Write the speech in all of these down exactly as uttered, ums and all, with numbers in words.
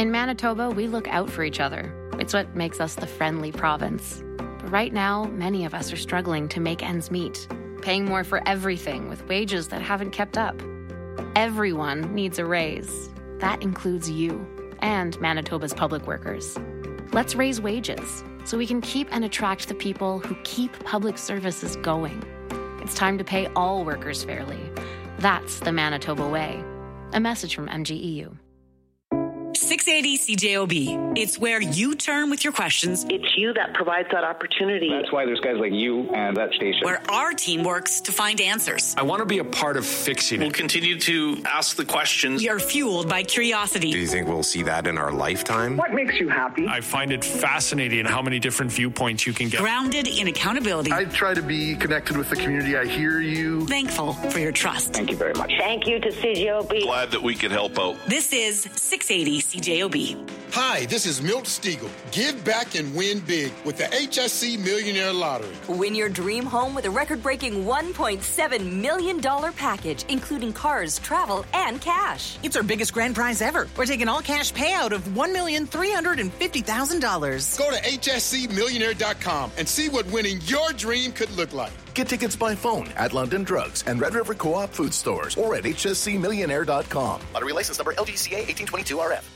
In Manitoba, we look out for each other. It's what makes us the friendly province. But right now, many of us are struggling to make ends meet, paying more for everything with wages that haven't kept up. Everyone needs a raise. That includes you and Manitoba's public workers. Let's raise wages so we can keep and attract the people who keep public services going. It's time to pay all workers fairly. That's the Manitoba way. A message from M G E U. six eighty C J O B. It's where you turn with your questions. It's you that provides that opportunity. That's why there's guys like you and that station. Where our team works to find answers. I want to be a part of fixing it. We'll continue to ask the questions. We are fueled by curiosity. Do you think we'll see that in our lifetime? What makes you happy? I find it fascinating how many different viewpoints you can get. Grounded in accountability. I try to be connected with the community. I hear you. Thankful for your trust. Thank you very much. Thank you to C J O B. Glad that we could help out. This is six eighty C J O B. Hi, this is Milt Stiegel. Give back and win big with the H S C Millionaire Lottery. Win your dream home with a record-breaking one point seven million dollars package, including cars, travel, and cash. It's our biggest grand prize ever. We're taking all-cash payout of one million three hundred fifty thousand dollars. Go to H S C millionaire dot com and see what winning your dream could look like. Get tickets by phone at London Drugs and Red River Co-op food stores or at H S C millionaire dot com. Lottery license number L G C A eighteen twenty-two R F.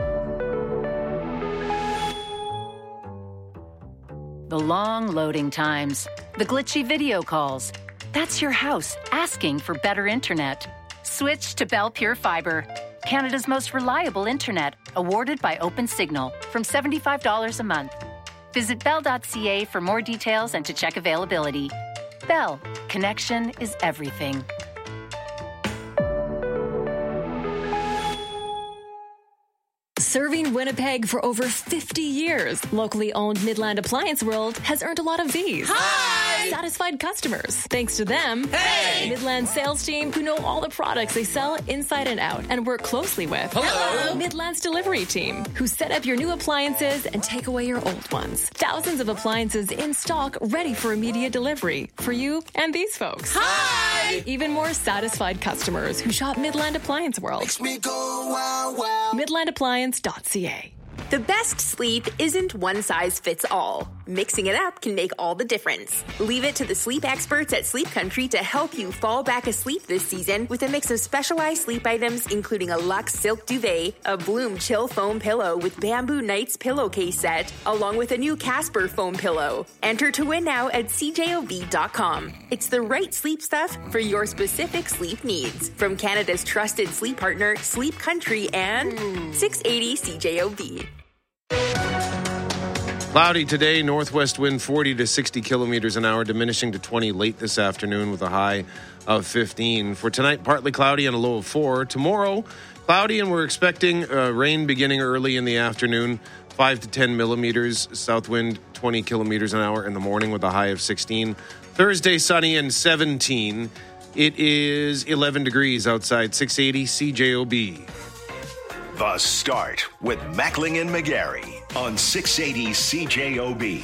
The long loading times, the glitchy video calls. That's your house asking for better internet. Switch to Bell Pure Fibre, Canada's most reliable internet, awarded by OpenSignal, from seventy-five dollars a month. Visit bell dot c a for more details and to check availability. Bell, connection is everything. Serving Winnipeg for over fifty years, locally owned Midland Appliance World has earned a lot of these. Hi! Satisfied customers. Thanks to them, hey! Midland sales team who know all the products they sell inside and out and work closely with. Hello! Midland's delivery team who set up your new appliances and take away your old ones. Thousands of appliances in stock ready for immediate delivery for you and these folks. Hi! Even more satisfied customers who shop Midland Appliance World. Makes me go wow wow. Midland Appliance dot c a. The best sleep isn't one size fits all. Mixing it up can make all the difference. Leave it to the sleep experts at Sleep Country to help you fall back asleep this season with a mix of specialized sleep items, including a Luxe Silk Duvet, a Bloom Chill Foam Pillow with Bamboo Nights pillowcase set, along with a new Casper foam pillow. Enter to win now at C J O B dot com. It's the right sleep stuff for your specific sleep needs. From Canada's trusted sleep partner, Sleep Country and mm. six eighty C J O B. Cloudy today, northwest wind forty to sixty kilometers an hour, diminishing to twenty late this afternoon with a high of fifteen. For tonight, partly cloudy and a low of four. Tomorrow, cloudy, and we're expecting uh, rain beginning early in the afternoon, five to ten millimeters, south wind twenty kilometers an hour in the morning with a high of sixteen. Thursday, sunny and seventeen. It is eleven degrees outside, six eighty C J O B. The Start with Mackling and McGarry on six eighty C J O B.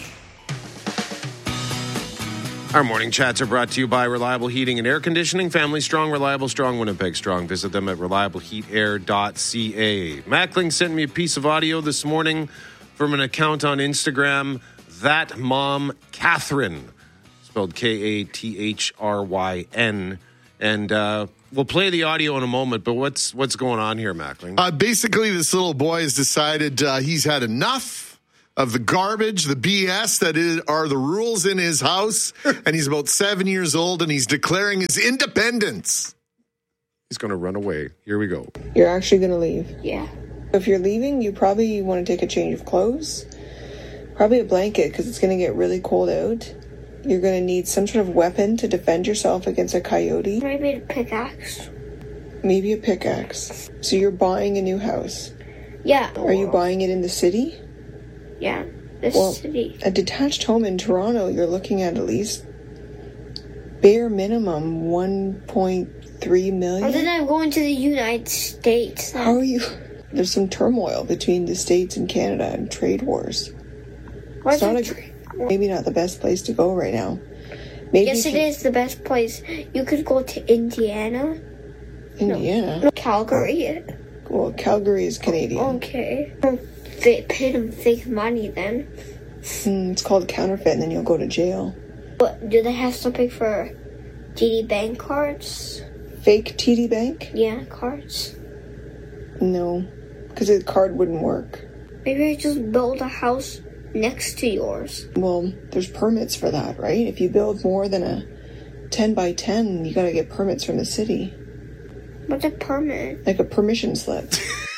Our morning chats are brought to you by Reliable Heating and Air Conditioning. Family strong, reliable, strong, Winnipeg strong. Visit them at reliable heat air dot c a. Mackling sent me a piece of audio this morning from an account on Instagram, That Mom Catherine, spelled K A T H R Y N. And uh, we'll play the audio in a moment, but what's what's going on here, Mackling? Uh, basically, this little boy has decided uh, he's had enough of the garbage, the B S that is, are the rules in his house, and he's about seven years old, and he's declaring his independence. He's going to run away. Here we go. You're actually going to leave? Yeah. If you're leaving, you probably want to take a change of clothes, probably a blanket, because it's going to get really cold out. You're going to need some sort of weapon to defend yourself against a coyote. Maybe a pickaxe. Maybe a pickaxe. So you're buying a new house? Yeah. Are you buying it in the city? Yeah, the well, city. A detached home in Toronto, you're looking at at least bare minimum one point three million. And then I'm going to the United States. How are you? There's some turmoil between the States and Canada and trade wars. What's it's not a, tra- maybe not the best place to go right now. Maybe yes, it is the best place. You could go to Indiana. Indiana? No, Calgary. Well, Calgary is Canadian. Okay. They paid him fake money then. Mm, it's called counterfeit, and then you'll go to jail. But do they have something for T D Bank cards? Fake T D Bank? Yeah, cards. No, because the card wouldn't work. Maybe I just build a house next to yours. Well, there's permits for that, right? If you build more than a ten by ten, you gotta get permits from the city. What's a permit? Like a permission slip.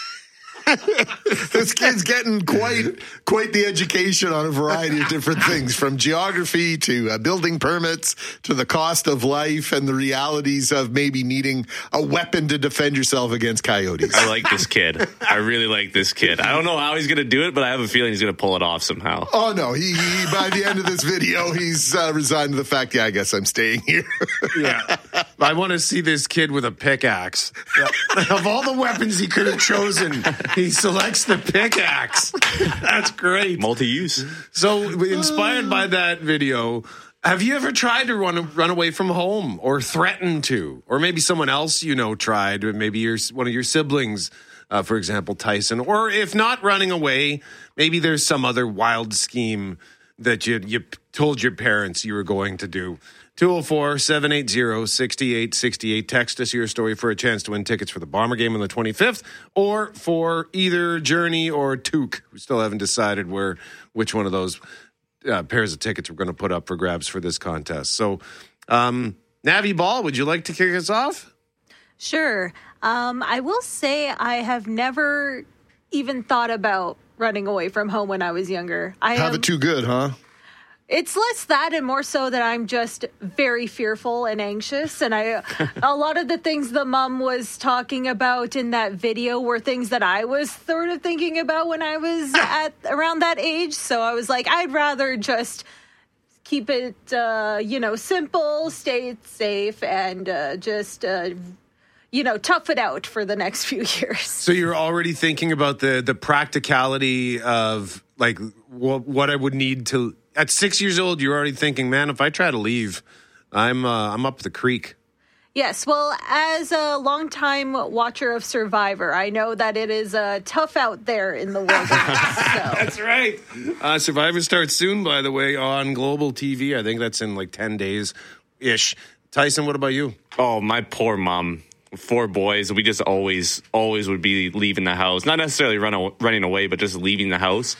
This kid's getting quite quite the education on a variety of different things, from geography to uh, building permits to the cost of life and the realities of maybe needing a weapon to defend yourself against coyotes. I like this kid. I really like this kid. I don't know how he's going to do it, but I have a feeling he's going to pull it off somehow. Oh, no. He, he by the end of this video, he's uh, resigned to the fact, yeah, I guess I'm staying here. Yeah. I want to see this kid with a pickaxe. Yep. Of all the weapons he could have chosen, he selects the pickaxe. That's great. Multi-use. So, inspired by that video, have you ever tried to run run away from home or threatened to? Or maybe someone else you know tried, maybe your, one of your siblings, uh, for example, Tyson. Or if not running away, maybe there's some other wild scheme that you, you told your parents you were going to do. two oh four, seven eight zero, six eight six eight. Text us your story for a chance to win tickets for the Bomber game on the twenty-fifth, or for either Journey or Took. We still haven't decided where which one of those uh, pairs of tickets we're going to put up for grabs for this contest. So, um, Navi Ball, would you like to kick us off? Sure. Um, I will say I have never even thought about running away from home when I was younger. I have am- it too good, huh? It's less that and more so that I'm just very fearful and anxious. And I, a lot of the things the mom was talking about in that video were things that I was sort of thinking about when I was at around that age. So I was like, I'd rather just keep it, uh, you know, simple, stay safe, and uh, just, uh, you know, tough it out for the next few years. So you're already thinking about the, the practicality of, like, what, what I would need to... At six years old, you're already thinking, man, if I try to leave, I'm uh, I'm up the creek. Yes, well, as a longtime watcher of Survivor, I know that it is uh, tough out there in the wilderness. So. That's right. Uh, Survivor starts soon, by the way, on Global T V. I think that's in like ten days-ish. Tyson, what about you? Oh, my poor mom. Four boys. We just always, always would be leaving the house. Not necessarily run, running away, but just leaving the house.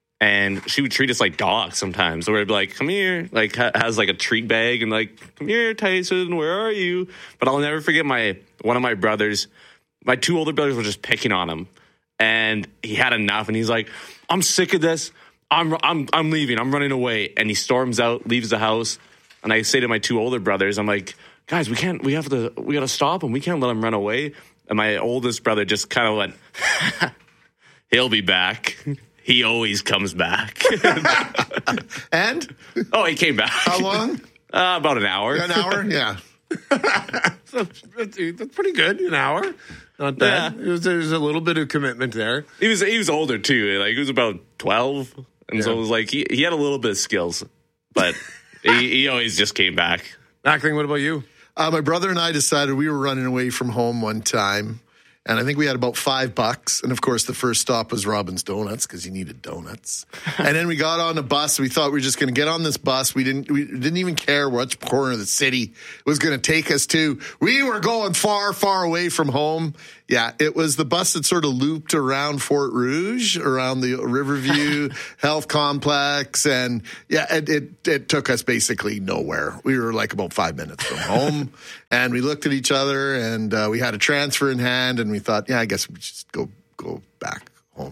And she would treat us like dogs sometimes. So we'd be like, come here. Like, ha- has like a treat bag and like, come here, Tyson, where are you? But I'll never forget my, one of my brothers, my two older brothers were just picking on him. And he had enough. And he's like, I'm sick of this. I'm, I'm, I'm leaving. I'm running away. And he storms out, leaves the house. And I say to my two older brothers, I'm like, guys, we can't, we have to, we got to stop him. We can't let him run away. And my oldest brother just kind of went, he'll be back. He always comes back. And? Oh, he came back. How long? Uh, about an hour. An hour? Yeah. that's, that's pretty good. An hour. Not bad. Yeah. It was, there was a little bit of commitment there. He was he was older, too. Like, he was about twelve. And yeah. So it was like, he, he had a little bit of skills. But he, he always just came back. Mackling, what about you? Uh, my brother and I decided we were running away from home one time. And I think we had about five bucks. And, of course, the first stop was Robin's Donuts because he needed donuts. And then we got on a bus. We thought we were just going to get on this bus. We didn't we didn't even care which corner of the city it was going to take us to. We were going far, far away from home. Yeah, it was the bus that sort of looped around Fort Rouge, around the Riverview Health Complex. And, yeah, it, it, it took us basically nowhere. We were like about five minutes from home. And we looked at each other, and uh, we had a transfer in hand, and we thought, yeah, I guess we should go go back home.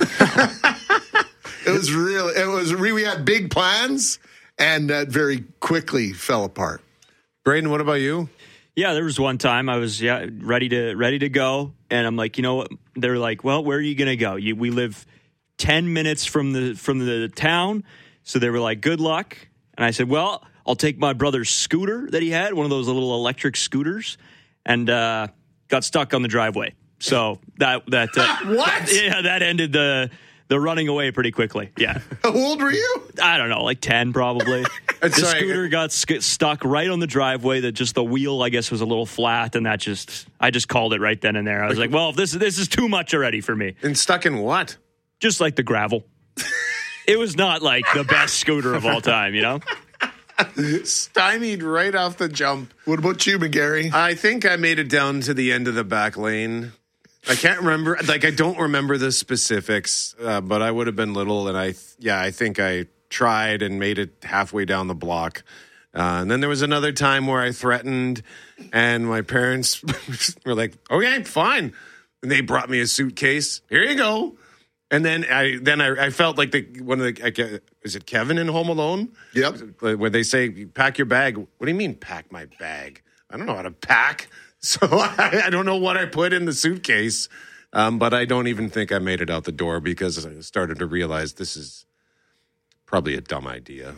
It was really, it was, we, we had big plans, and that very quickly fell apart. Braden, what about you? Yeah, there was one time I was yeah ready to ready to go, and I'm like, you know what? They're like, well, where are you gonna go? You, we live ten minutes from the from the town, so they were like, good luck. And I said, well, I'll take my brother's scooter that he had, one of those little electric scooters, and uh, got stuck on the driveway. So that that uh, what? Yeah, that ended the they're running away pretty quickly. Yeah. How old were you? I don't know, like ten probably. The Sorry. scooter got sk- stuck right on the driveway. That just the wheel, I guess, was a little flat, and that just I just called it right then and there. I was like, well, this this is too much already for me. And stuck in what? Just like the gravel. It was not like the best scooter of all time, you know? Stymied right off the jump. What about you, McGarry? I think I made it down to the end of the back lane. I can't remember. Like, I don't remember the specifics, uh, but I would have been little, and I, yeah, I think I tried and made it halfway down the block. Uh, and then there was another time where I threatened, and my parents were like, "Okay, fine." And they brought me a suitcase. Here you go. And then I then I, I felt like the one of the I, is it Kevin in Home Alone? Yep. Where they say pack your bag. What do you mean pack my bag? I don't know how to pack, so I, I don't know what I put in the suitcase. Um, but I don't even think I made it out the door because I started to realize this is probably a dumb idea.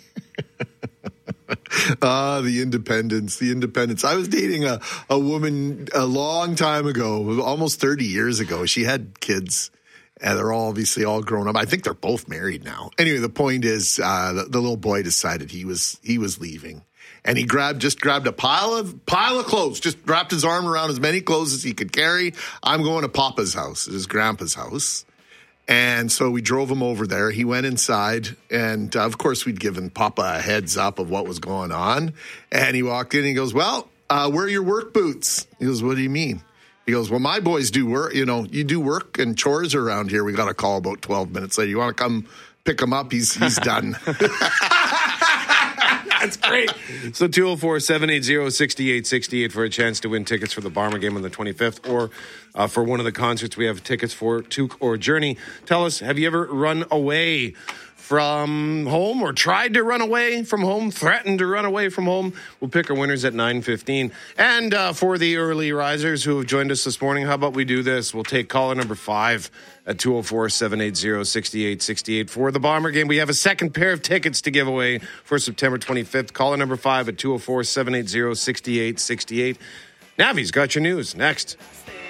Ah, the independence, the independence. I was dating a, a woman a long time ago, almost thirty years ago. She had kids. And they're all obviously all grown up. I think they're both married now. Anyway, the point is, uh, the, the little boy decided he was he was leaving, and he grabbed just grabbed a pile of pile of clothes, just wrapped his arm around as many clothes as he could carry. I'm going to Papa's house, his grandpa's house, and so we drove him over there. He went inside, and uh, of course we'd given Papa a heads up of what was going on. And he walked in, and he goes, "Well, uh, where are your work boots?" He goes, "What do you mean?" He goes, "Well, my boys do work, you know, you do work and chores around here." We got a call about twelve minutes later. "You want to come pick him up? He's he's done." That's great. So two oh four, seven eight zero, six eight six eight for a chance to win tickets for the Bomber game on the twenty-fifth, or uh, for one of the concerts we have tickets for, Toque or Journey. Tell us, have you ever run away from home or tried to run away from home, threatened to run away from home? We'll pick our winners at nine fifteen. And uh, for the early risers who have joined us this morning, how about we do this? We'll take caller number five at two oh four, seven eight zero, six eight six eight. For the Bomber game, we have a second pair of tickets to give away for September twenty-fifth. Caller number five at two oh four, seven eight zero, six eight six eight. Navi's got your news next.